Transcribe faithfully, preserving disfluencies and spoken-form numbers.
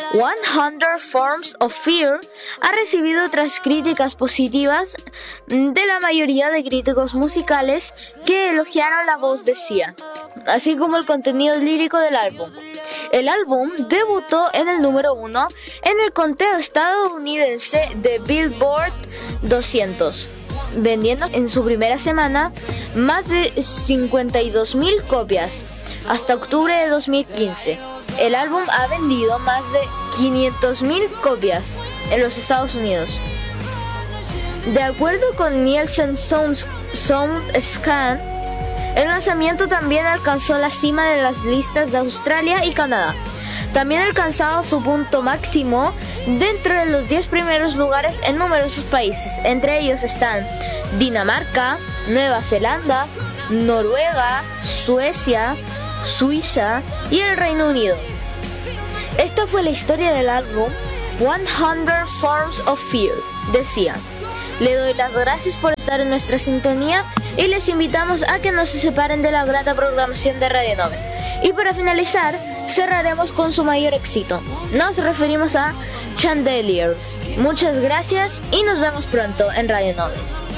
cien Forms of Fear ha recibido otras críticas positivas de la mayoría de críticos musicales que elogiaron la voz de Sia, así como el contenido lírico del álbum. El álbum debutó en el número uno en el conteo estadounidense de Billboard doscientos, vendiendo en su primera semana más de cincuenta y dos mil copias. Hasta octubre de dos mil quince, el álbum ha vendido más de quinientas mil copias en los Estados Unidos. De acuerdo con Nielsen Sound, SoundScan, el lanzamiento también alcanzó la cima de las listas de Australia y Canadá. También ha alcanzado su punto máximo dentro de los diez primeros lugares en numerosos países. Entre ellos están Dinamarca, Nueva Zelanda, Noruega, Suecia, Suiza y el Reino Unido. Esta fue la historia del álbum cien Forms of Fear de Sia. Le doy las gracias por estar en nuestra sintonía y les invitamos a que no se separen de la grata programación de Radio Nove. Y para finalizar, cerraremos con su mayor éxito. Nos referimos a Chandelier. Muchas gracias y nos vemos pronto en Radio Nove.